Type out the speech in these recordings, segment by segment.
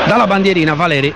Dalla bandierina Valeri.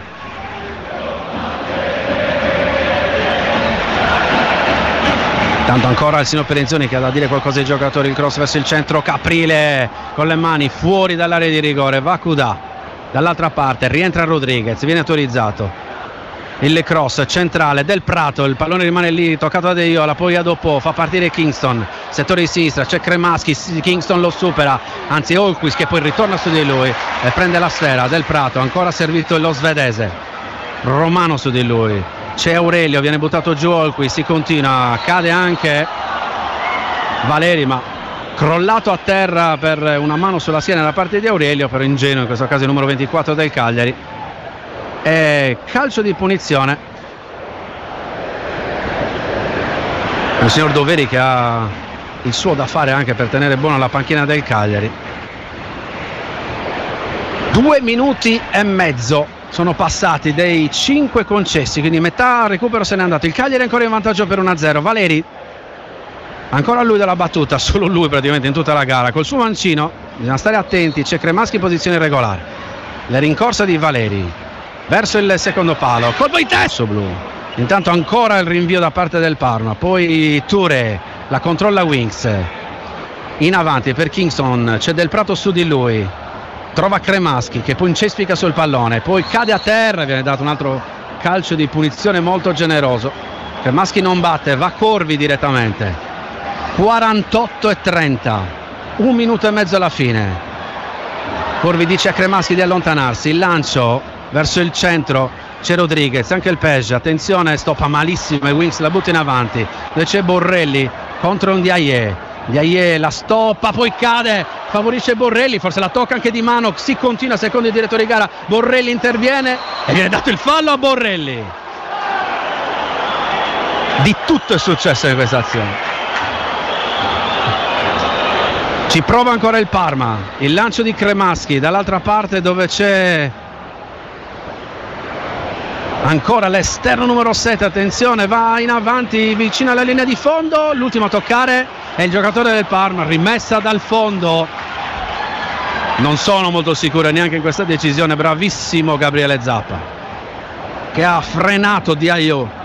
Tanto ancora il signor Perenzoni che ha da dire qualcosa ai giocatori. Il cross verso il centro, Caprile con le mani fuori dall'area di rigore. Vacuda dall'altra parte, rientra Rodriguez, viene autorizzato il cross centrale del Prato, il pallone rimane lì toccato da De Iola, poi Adopò, fa partire Kingston, settore di sinistra, c'è Cremaschi, Kingston lo supera, anzi Holquist che poi ritorna su di lui e prende la sfera. Del Prato, ancora servito lo svedese, Romano su di lui, c'è Aurelio, viene buttato giù Holquist, si continua, cade anche Valeri ma crollato a terra per una mano sulla schiena da parte di Aurelio, però ingenuo in questo caso il numero 24 del Cagliari. E calcio di punizione, il signor Doveri che ha il suo da fare anche per tenere buona la panchina del Cagliari. 2 minuti e mezzo sono passati dei 5 concessi, quindi metà recupero se n'è andato. Il Cagliari è ancora in vantaggio per 1-0. Valeri, ancora lui della battuta, solo lui praticamente in tutta la gara, col suo mancino, bisogna stare attenti, c'è Cremaschi in posizione regolare, la rincorsa di Valeri verso il secondo palo, colpo di testa blu. Intanto ancora il rinvio da parte del Parma, poi Touré la controlla Winks, in avanti per Kingston, c'è Del Prato su di lui, trova Cremaschi che poi incespica sul pallone, poi cade a terra, viene dato un altro calcio di punizione molto generoso. Cremaschi non batte, va Corvi direttamente. 48-30, 1 minuto e mezzo alla fine. Corvi dice a Cremaschi di allontanarsi, il lancio verso il centro, c'è Rodriguez, anche il Pej, attenzione, stoppa malissimo e Winks la butta in avanti, dove c'è Borrelli contro un Diaye la stoppa, poi cade, favorisce Borrelli, forse la tocca anche di mano, si continua secondo il direttore di gara, Borrelli interviene e viene dato il fallo a Borrelli. Di tutto è successo in questa azione. Ci prova ancora il Parma, il lancio di Cremaschi dall'altra parte dove c'è ancora l'esterno numero 7, attenzione, va in avanti vicino alla linea di fondo, l'ultimo a toccare è il giocatore del Parma, rimessa dal fondo. Non sono molto sicuro neanche in questa decisione, bravissimo Gabriele Zappa che ha frenato Diaye